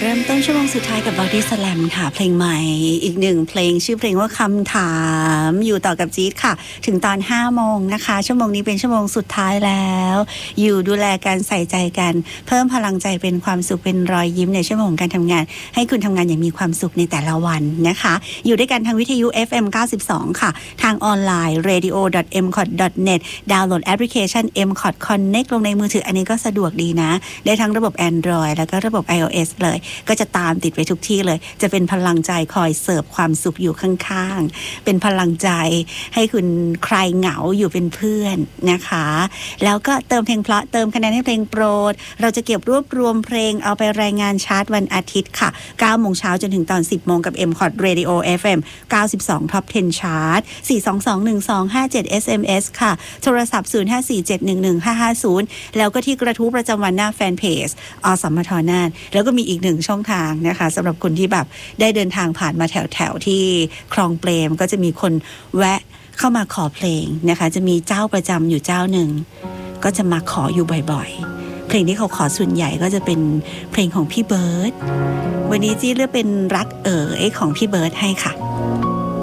ริ่มต้นชั่วโมงสุดท้ายกับ Body Slam ค่ะเพลงใหม่อีกหนึ่งเพลงชื่อเพลงว่าคำถามอยู่ต่อกับจี๊ดค่ะถึงตอน5โมงนะคะชั่วโมงนี้เป็นชั่วโมงสุดท้ายแล้วอยู่ดูแลกันใส่ใจกันเพิ่มพลังใจเป็นความสุขเป็นรอยยิ้มในชั่วโมงการทำงานให้คุณทำงานอย่างมีความสุขในแต่ละวันนะคะอยู่ด้วยกันทางวิทยุ FM 92 ค่ะทางออนไลน์ radio.mcot.net ดาวน์โหลดแอปพลิเคชัน mcot connect ลงในมือถืออันนี้ก็สะดวกดีนะได้ทั้งระบบ Android แล้วก็ระบบ iOS เลยก็จะตามติดไปทุกที่เลยจะเป็นพลังใจคอยเสิร์ฟความสุขอยู่ข้างๆเป็นพลังใจให้คุณใครเหงาอยู่เป็นเพื่อนนะคะแล้วก็เติมเพลงเพราะเติมคะแนนให้เพลงโปรดเราจะเก็บรวบรวมเพลงเอาไปรายงานชาร์ตวันอาทิตย์ค่ะ 9 โมงเช้าจนถึงตอน 10 โมงกับ MCOT Radio FM 92 Top 10 Chart 4221257 SMS ค่ะโทรศัพท์ 0547115550 แล้วก็ที่กระทู้ประจำวันหน้าแฟนเพจอสมทน่านแล้วก็มีอีกหนึ่งช่องทางนะคะสำหรับคนที่แบบได้เดินทางผ่านมาแถวๆที่คลองเปรมก็จะมีคนแวะเข้ามาขอเพลงนะคะจะมีเจ้าประจำอยู่เจ้าหนึ่งก็จะมาขออยู่บ่อยๆเพลงที่เขาขอส่วนใหญ่ก็จะเป็นเพลงของพี่เบิร์ดวันนี้จี้เลือกเป็นรักของพี่เบิร์ดให้ค่ะ